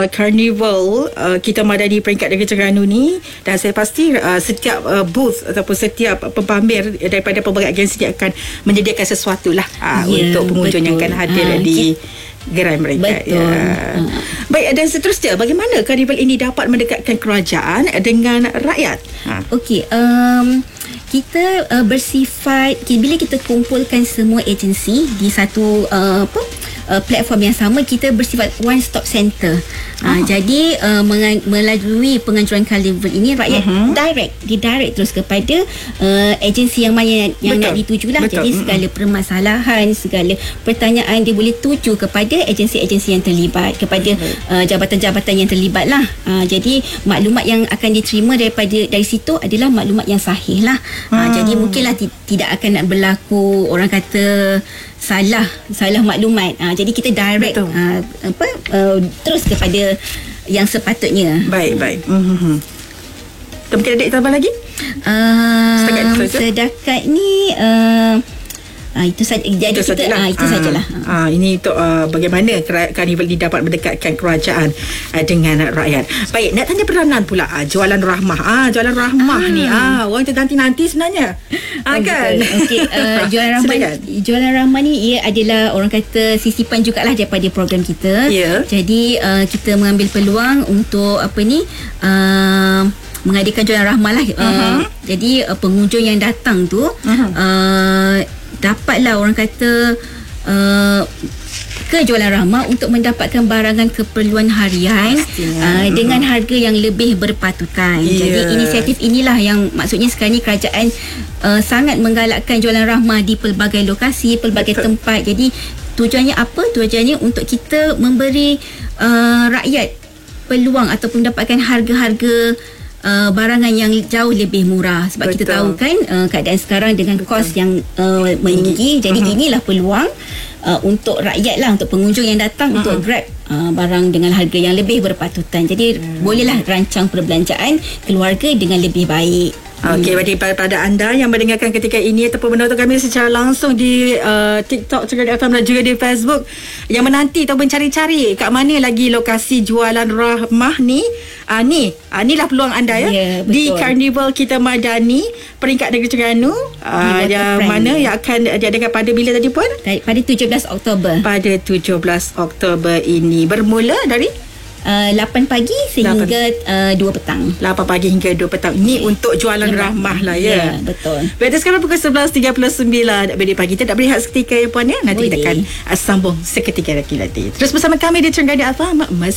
Carnival Kita Madani peringkat Negeri Terengganu ni, dan saya pasti setiap booth ataupun setiap pepamer daripada pelbagai agensi dia akan menyediakan sesuatu lah untuk pengunjung yang akan hadir di gerai mereka. Baik, dan seterusnya, bagaimana Carnival ini dapat mendekatkan kerajaan dengan rakyat? Okey, kita bersifat, bila kita kumpulkan semua agensi di satu platform yang sama, kita bersifat one stop center. Jadi melalui penganjuran Carnival ini, rakyat direct terus kepada agensi yang mana yang nak dituju lah. Jadi segala permasalahan, segala pertanyaan dia boleh tuju kepada agensi-agensi yang terlibat, kepada jabatan-jabatan yang terlibat lah. Jadi maklumat yang akan diterima dari situ adalah maklumat yang sahih lah. Jadi mungkinlah tidak akan nak berlaku orang kata salah maklumat. Jadi kita direct terus kepada yang sepatutnya. Baik. Mungkin ada tambah lagi? Setakat ni itu saja. Jadi itu sajalah. Ini untuk bagaimana Carnival ini dapat mendekatkan kerajaan dengan rakyat. Baik, nak tanya peranan pula jualan rahmah. Jualan rahmah ni orang nanti sebenarnya. Kan? Okey, jualan rahmah ni ia adalah orang kata sisipan jugalah daripada program kita. Jadi kita mengambil peluang untuk mengadakan jualan rahmah lah. Jadi pengunjung yang datang tu dapatlah orang kata ke jualan rahmah untuk mendapatkan barangan keperluan harian dengan harga yang lebih berpatutan. Jadi inisiatif inilah yang maksudnya sekarang ni kerajaan sangat menggalakkan jualan rahmah di pelbagai lokasi, pelbagai tempat. Jadi tujuannya apa? Tujuannya untuk kita memberi rakyat peluang ataupun mendapatkan harga-harga barangan yang jauh lebih murah. Sebab kita tahu kan keadaan sekarang dengan kos yang meninggi. Jadi inilah peluang untuk rakyat lah, untuk pengunjung yang datang untuk grab barang dengan harga yang lebih berpatutan. Jadi bolehlah rancang perbelanjaan keluarga dengan lebih baik. Okey, bagi pada anda yang mendengarkan ketika ini ataupun menonton kami secara langsung di TikTok Terengganu FM dan juga di Facebook, yang menanti ataupun cari-cari kat mana lagi lokasi jualan rahmah ni, inilah peluang anda di Carnival Kita Madani peringkat Negeri Terengganu, yang mana yang akan diadakan pada bila tadi pun? Pada 17 Oktober. Pada 17 Oktober ini, bermula dari 8 pagi sehingga 2 petang. 8 pagi hingga 2 petang. Ini untuk jualan rahmah lah ya. Betul. Berarti sekarang pukul 11.39 minit pagi. Kita tak berehat seketika ya puan ya. Nanti kita akan sambung seketika lagi. Terus bersama kami di Terengganu FM.